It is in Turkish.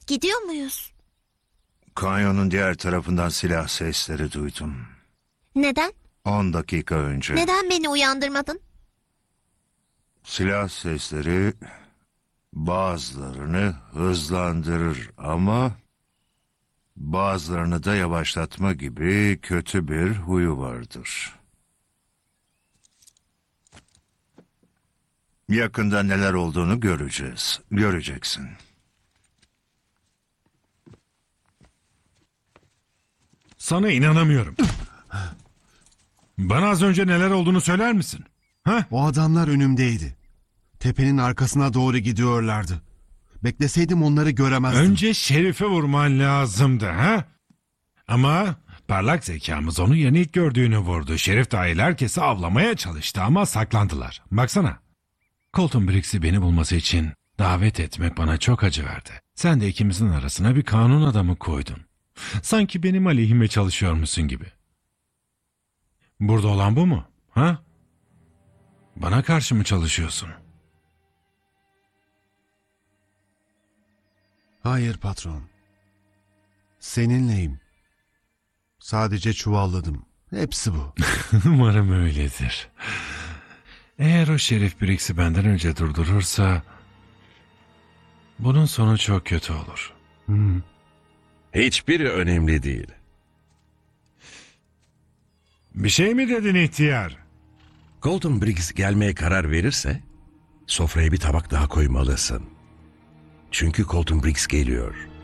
Gidiyor muyuz? Kanyonun diğer tarafından silah sesleri duydum. Neden? 10 dakika önce. Neden beni uyandırmadın? Silah sesleri bazılarını hızlandırır ama bazılarını da yavaşlatma gibi kötü bir huyu vardır. Yakında neler olduğunu göreceğiz. Göreceksin. Sana inanamıyorum. Bana az önce neler olduğunu söyler misin? Ha? O adamlar önümdeydi. Tepenin arkasına doğru gidiyorlardı. Bekleseydim onları göremezdim. Önce Şerif'e vurman lazımdı ha? Ama parlak zekamız onu yeni ilk gördüğünü vurdu. Şerif dahil herkesi avlamaya çalıştı ama saklandılar. Baksana. Colton Briggs'i beni bulması için davet etmek bana çok acı verdi. Sen de ikimizin arasına bir kanun adamı koydun. Sanki benim aleyhime çalışıyormuşsun gibi. Burada olan bu mu? Ha? Bana karşı mı çalışıyorsun? Hayır patron. Seninleyim. Sadece çuvalladım. Hepsi bu. Umarım öyledir. Eğer o Şerif Briggs'i benden önce durdurursa bunun sonu çok kötü olur. Hiçbiri önemli değil. Bir şey mi dedin ihtiyar? Colton Briggs gelmeye karar verirse sofraya bir tabak daha koymalısın. Çünkü Colton Briggs geliyor.